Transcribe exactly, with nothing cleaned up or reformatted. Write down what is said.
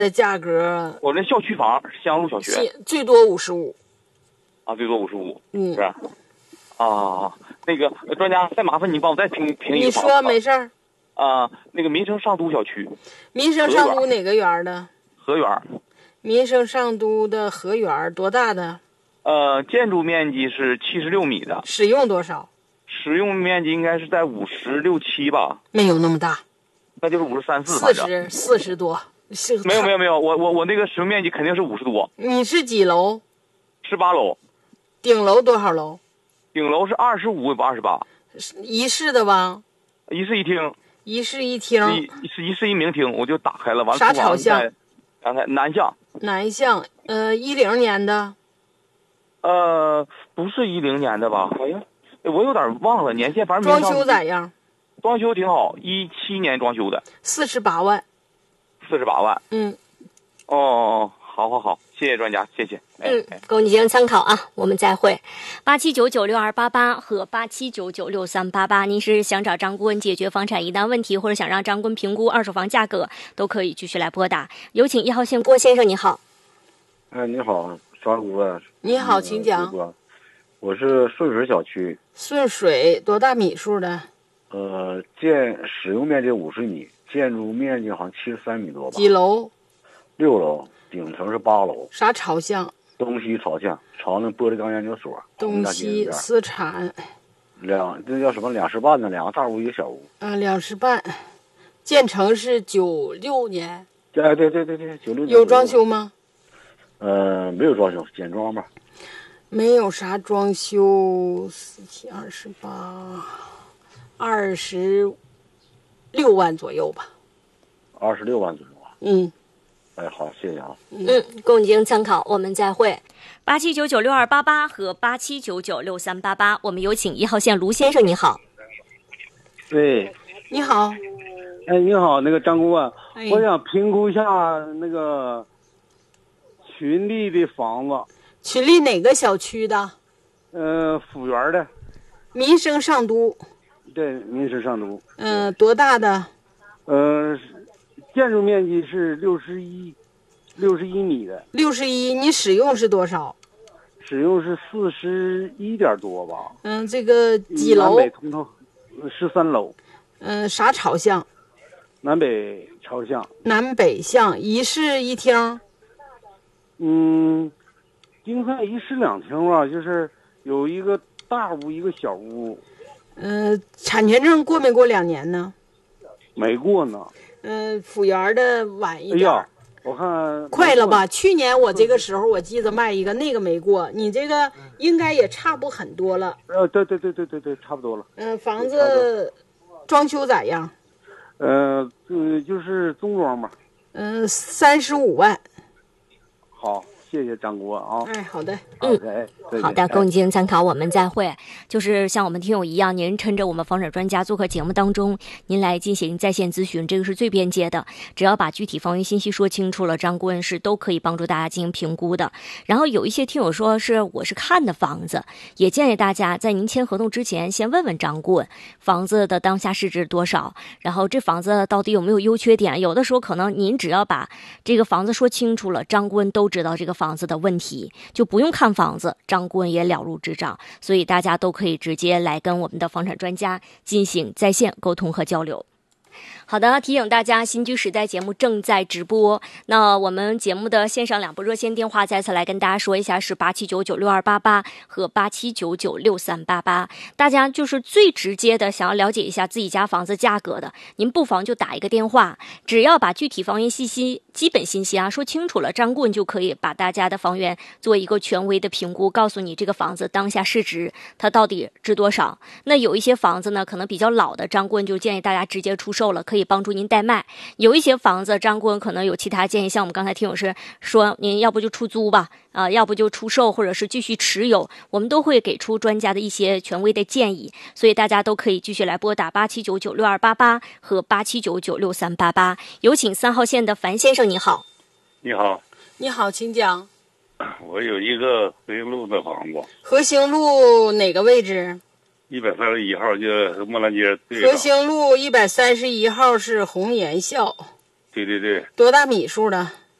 的价格， 我这校区房，香路小学， 最多五十五。 啊，最多五十五。 嗯， 是。啊，那个专家，再麻烦你帮我再评评一个房子。 你说没事儿。 啊，那个民生上都小区。 民生上都哪个园的？ 河园。 民生上都的河园多大的？ 呃，建筑面积是七十六米的。 使用多少？ 使用面积应该是在五十六七吧。 没有那么大。 那就是五十三四。 四十四十多。 没有没有没有，我我我那个使用面积肯定是五十多。 你是几楼？ 十八楼。 顶楼多少楼？ 顶楼是二十五，也不二十八。 一室的吧？ 一室一厅。 一室一厅。 一是一室一明厅，我就打开了，完了。 啥朝向？ 刚才南向。 南向，呃，一零年的。 呃，不是一零年的吧？好像我有点忘了年限，反正装修咋样？ 装修挺好，一七年装修的。 四十八万。 四十八万。 嗯。 哦，好好好，谢谢专家，谢谢。 嗯，供你进行参考啊，我们再会。八七九九六二八八和八七九九六三八八，您是想找张顾问解决房产疑难问题，或者想让张顾问评估二手房价格，都可以继续来拨打。有请一号线郭先生，你好。 哎，你好，张顾问。 你好，请讲。 我是顺水小区。 顺水多大米数的？ 呃，建使用面积五十米，建筑面积好像七十三米多吧。 几楼？ 六楼，顶层是八楼。 啥朝向？ 东西朝向，朝那玻璃钢研究所。 东西私产。 两这叫什么？两室半的，两个大屋一个小屋。 嗯、呃，两室半。建成是九六年。 哎，对对对对，九六年。 有装修吗？ 呃，没有装修，简装吧。 没有啥装修，四七二十八，二十六万左右吧。 二十六万左右啊。 嗯。 哎，好，谢谢啊。 嗯，供你进行参考，我们再会。八七九九六二八八和八七九九六三八八，我们有请一号线卢先生，你好。 对， 你好。 哎，你好，那个张顾问， 哎、 我想评估一下那个群力的房子。 群力哪个小区的？ 呃，府园的。 民生上都。 对，民生上都。 嗯、呃，多大的？ 呃。建筑面积是六十一，六十一米的。 六十一，你使用是多少？ 使用是四十一点多吧。 嗯，这个几楼？ 南北通透，十三楼。 嗯，啥朝向？ 南北朝向。 南北向，一室一厅。 嗯，应该一室两厅吧，就是有一个大屋，一个小屋。 嗯、呃，产权证过没过两年呢？ 没过呢。 嗯、呃，府园的晚一点。 哎呀，我看快了吧？去年我这个时候我记得卖一个，那个没过，你这个应该也差不很多了。 呃，对对对对对对，差不多了。 嗯、呃，房子装修咋样？ 呃，嗯，就是中装吧。 嗯、呃，三十五万。 好。谢谢张顾问啊！ 哎，好的， 嗯， 对好的，供你进行参考，我们再会。就是像我们听友一样，您趁着我们房产专家做客节目当中，您来进行在线咨询，这个是最便捷的。只要把具体房源信息说清楚了，张顾问是都可以帮助大家进行评估的。然后有一些听友说是我是看的房子，也建议大家在您签合同之前，先问问张顾问房子的当下市值多少，然后这房子到底有没有优缺点。有的时候可能您只要把这个房子说清楚了，张顾问都知道这个房子的问题，就不用看房子，张顾问也了如指掌，所以大家都可以直接来跟我们的房产专家进行在线沟通和交流。好的，提醒大家，新居时代节目正在直播。那我们节目的线上两部热线电话再次来跟大家说一下，是八七九九六二八八和八七九九六三八八。大家就是最直接的想要了解一下自己家房子价格的，您不妨就打一个电话，只要把具体房源信息、基本信息啊说清楚了，张顾问就可以把大家的房源做一个权威的评估，告诉你这个房子当下市值它到底值多少。那有一些房子呢，可能比较老的，张顾问就建议大家直接出售了，可以帮助您代卖。有一些房子，张顾问可能有其他建议，像我们刚才听友是说，您要不就出租吧，啊、呃，要不就出售，或者是继续持有，我们都会给出专家的一些权威的建议，所以大家都可以继续来拨打八七九九六二八八和八七九九六三八八。有请三号线的樊先生，你好。 你好。 你好，请讲。 我有一个和兴路的房子。 和兴路哪个位置？ 一百三十一号，就莫兰街对。 和兴路一百三十一号是红岩校。 对对对。 多大米数的？